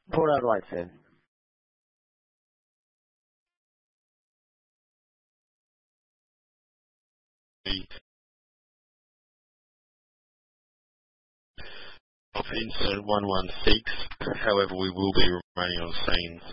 Port Adelaide, sir. Of insert 116, however we will be remaining on scene